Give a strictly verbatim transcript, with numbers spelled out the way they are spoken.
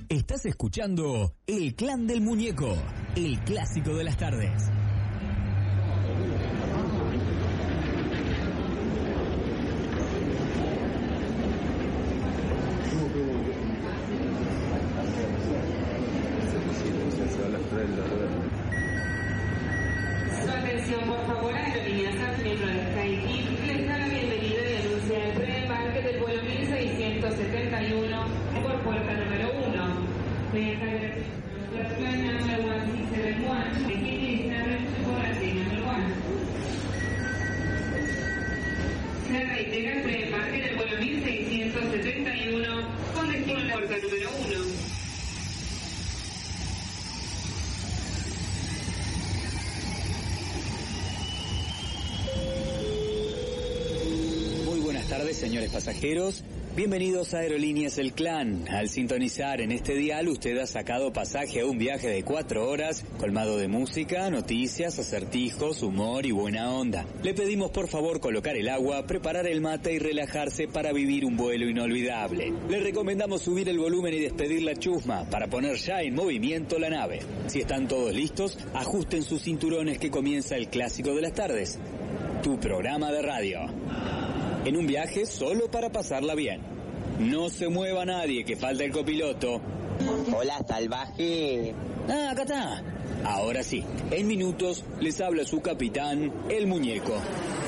Estás escuchando El Clan del Muñeco, el clásico de las tardes. Su atención, por favor, aerolíneas Transmetro de SkyTeam les da la bienvenida y anuncia el preembarque del vuelo mil seiscientos setenta y uno por puerta número uno. Please flight number one six seven one, the key is number for number one. Se reitera el preembarque del vuelo mil seiscientos setenta y uno con destino a la puerta número uno. Buenas tardes, señores pasajeros. Bienvenidos a Aerolíneas El Clan. Al sintonizar en este dial, usted ha sacado pasaje a un viaje de cuatro horas, colmado de música, noticias, acertijos, humor y buena onda. Le pedimos por favor colocar el agua, preparar el mate y relajarse para vivir un vuelo inolvidable. Le recomendamos subir el volumen y despedir la chusma para poner ya en movimiento la nave. Si están todos listos, ajusten sus cinturones que comienza el clásico de las tardes. Tu programa de radio. En un viaje solo para pasarla bien. No se mueva nadie, que falta el copiloto. Hola, salvaje. Ah, acá está. Ahora sí, en minutos les habla su capitán, el muñeco.